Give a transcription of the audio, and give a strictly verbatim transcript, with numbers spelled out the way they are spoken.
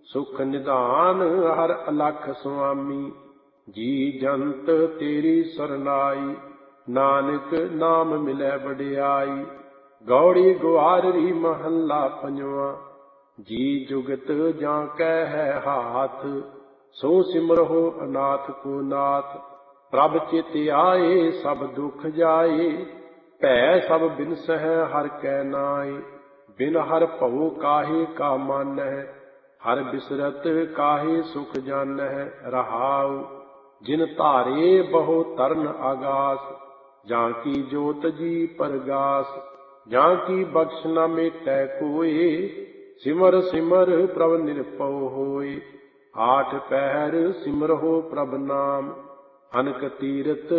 ਸੁਖ ਨਿਧਾਨ ਹਰ ਅਲਖ ਸੁਆਮੀ। ਜੀ ਜੰਤ ਤੇਰੀ ਸਰਨਾਈ, ਨਾਨਕ ਨਾਮ ਮਿਲੈ ਵਡਿਆਈ। ਗੌੜੀ ਗੁਆਰਰੀ ਮਹੱਲਾ ਪੰਜਵਾਂ। ਜੀ ਜੁਗਤ ਜਾਂ ਕੈ ਹੈ ਹਾਥ, ਸੋ ਸਿਮਰਹੁ ਅਨਾਥ ਕੋ ਨਾਥ। ਪ੍ਰਭ ਚਿਤ ਆਏ ਸਭ ਦੁਖ ਜਾਏ, ਭੈ ਸਭ ਬਿਨਸਹਿ ਹਰਿ ਕੈ ਨਾਏ। ਬਿਨ ਹਰਿ ਭਉ ਕਾਹੇ ਕਾ ਮਾਨਹਿ, ਹਰਿ ਬਿਸਰਤ ਕਾਹੇ ਸੁਖ ਜਾਨਹਿ। ਰਹਾਉ ਜਿਨ ਧਾਰੇ ਬਹੁ ਤਰਨ ਆਗਾਸ, ਜਾਂ ਕੀ ਜੋਤ ਜੀ ਪਰਗਾਸ। ਜਾਂ ਕੀ ਬਖਸ਼ ਨ ਮੇਟੈ ਕੋਇ, ਸਿਮਰ ਸਿਮਰ ਪ੍ਰਭ ਨਿਰਭਉ ਹੋਇ। ਆਠ ਪਹਿਰ ਸਿਮਰਹੁ ਪ੍ਰਭ ਨਾਮ, ਅਨਕ ਤੀਰਥ